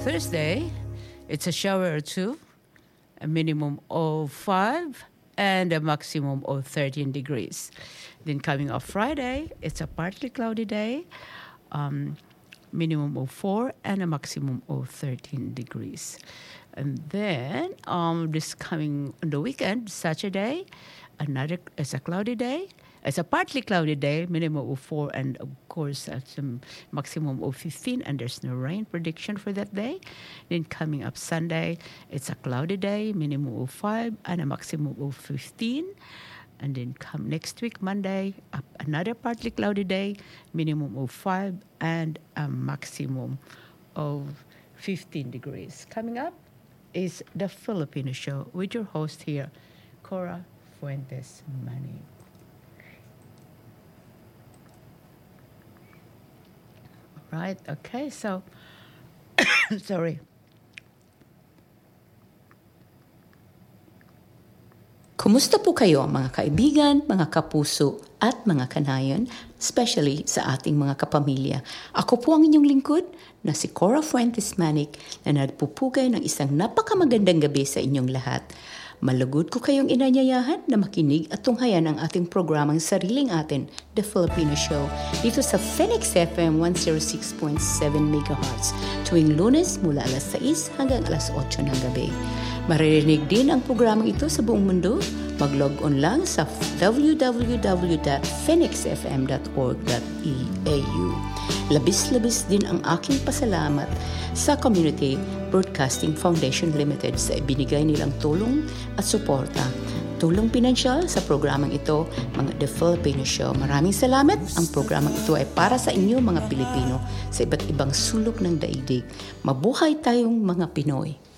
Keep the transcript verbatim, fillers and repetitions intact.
Thursday, it's a shower or two, a minimum of five, and a maximum of thirteen degrees. Then coming up Friday, it's a partly cloudy day, um, minimum of four, and a maximum of thirteen degrees. And then um, this coming on the weekend, Saturday, another it's a cloudy day. It's a partly cloudy day, minimum of four, and of course, at a maximum of fifteen, and there's no rain prediction for that day. Then coming up Sunday, it's a cloudy day, minimum of five, and a maximum of fifteen. And then come next week, Monday, up another partly cloudy day, minimum of five, and a maximum of fifteen degrees. Coming up is the Filipino Show with your host here, Cora Fuentes Manny. Right, okay, so, sorry. Kumusta po kayo mga kaibigan, mga kapuso at mga kanayon, especially sa ating mga kapamilya? Ako po ang inyong lingkod na si Cora Fuentes Manic na nagpupugay ng isang napakamagandang gabi sa inyong lahat. Malugod ko kayong inanyayahan na makinig at tunghayan ang ating programang Sariling Atin, The Filipino Show, dito sa Phoenix F M one oh six point seven megahertz tuwing Lunes mula alas sais hanggang alas otso ng gabi. Maririnig din ang programang ito sa buong mundo. Mag-log on lang sa w w w dot phoenix f m dot org dot e a u. Labis-labis din ang aking pasalamat sa Community Broadcasting Foundation Limited sa ibinigay nilang tulong at suporta. Tulong pinansyal sa programang ito, mga The Filipino Show. Maraming salamat. Ang programang ito ay para sa inyo mga Pilipino sa iba't ibang sulok ng daigdig. Mabuhay tayong mga Pinoy.